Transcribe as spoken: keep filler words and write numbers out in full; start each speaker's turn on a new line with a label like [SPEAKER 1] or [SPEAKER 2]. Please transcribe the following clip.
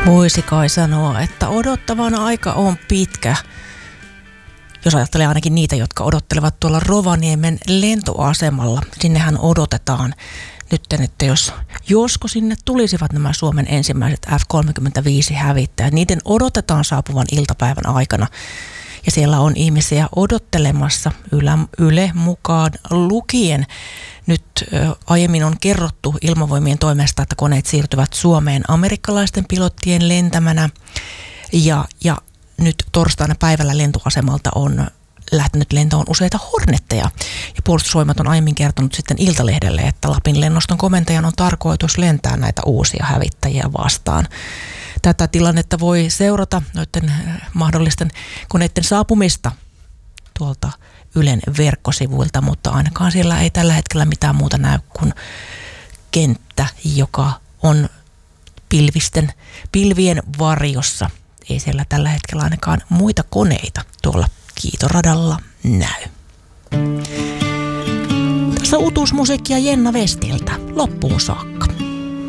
[SPEAKER 1] Voisi kai sanoa, että odottavan aika on pitkä. Jos ajattelee ainakin niitä, jotka odottelevat tuolla Rovaniemen lentoasemalla. Sinnehän odotetaan nyt, että jos josko sinne tulisivat nämä Suomen ensimmäiset F kolmekymmentäviisi hävittäjät. Niiden odotetaan saapuvan iltapäivän aikana. Ja siellä on ihmisiä odottelemassa Yle, Yle mukaan lukien. Nyt ö, aiemmin on kerrottu Ilmavoimien toimesta, että koneet siirtyvät Suomeen amerikkalaisten pilottien lentämänä. Ja, ja nyt torstaina päivällä lentoasemalta on lähtenyt lentoon useita Hornetteja. Ja Puolustusvoimat on aiemmin kertonut sitten Iltalehdelle, että Lapin lennoston komentajan on tarkoitus lentää näitä uusia hävittäjiä vastaan. Tätä tilannetta voi seurata noiden mahdollisten koneiden saapumista tuolta Ylen verkkosivuilta, mutta ainakaan siellä ei tällä hetkellä mitään muuta näy kuin kenttä, joka on pilvisten, pilvien varjossa. Ei siellä tällä hetkellä ainakaan muita koneita tuolla kiitoradalla näy. Tässä uutuusmusiikkia Jenna Vestiltä loppuun saakka.